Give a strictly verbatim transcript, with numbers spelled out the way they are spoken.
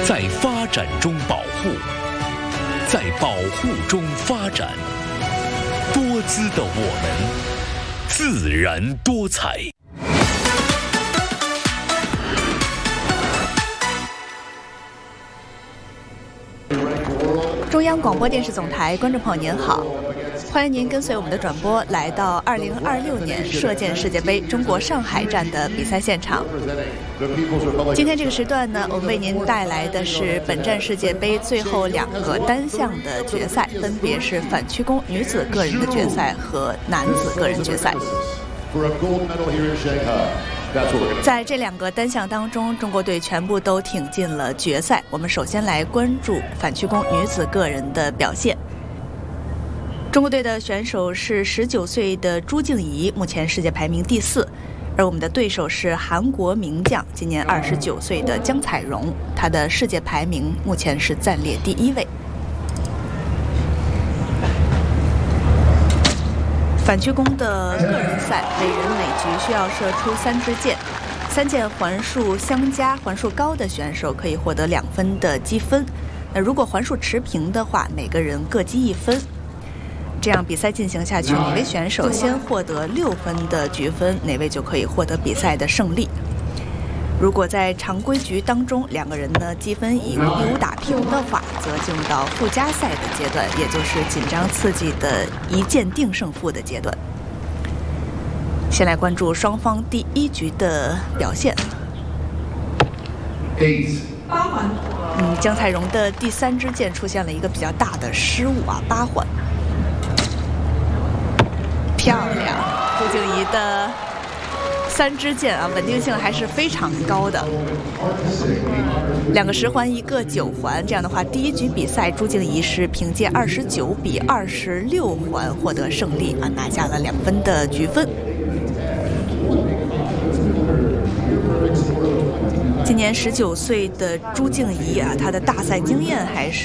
在发展中保护，在保护中发展。多姿的我们，自然多彩。 中央广播电视总台观众朋友您好，欢迎您跟随我们的转播来到二零二六年射箭世界杯中国上海站的比赛现场。今天这个时段呢，我们为您带来的是本站世界杯最后两个单项的决赛，分别是反曲弓女子个人的决赛和男子个人决赛。在这两个单项当中，中国队全部都挺进了决赛。我们首先来关注反曲弓女子个人的表现。中国队的选手是十九岁的朱静怡，目前世界排名第四，而我们的对手是韩国名将，今年二十九岁的姜彩荣，她的世界排名目前是暂列第一位。反曲弓的个人赛，每人每局需要射出三支箭，三箭环数相加，环数高的选手可以获得两分的积分。那如果环数持平的话，每个人各积一分。这样比赛进行下去，哪位选手先获得六分的局分，哪位就可以获得比赛的胜利。如果在常规局当中两个人呢积分以五比五打平的话，则进入到附加赛的阶段，也就是紧张刺激的一箭定胜负的阶段。先来关注双方第一局的表现。八环，嗯，姜彩荣的第三支箭出现了一个比较大的失误啊，八环，漂亮，朱静怡的三支箭啊，稳定性还是非常高的。两个十环，一个九环，这样的话，第一局比赛朱静怡是凭借二十九比二十六环获得胜利啊，拿下了两分的局分。今年十九岁的朱静怡啊，她的大赛经验还是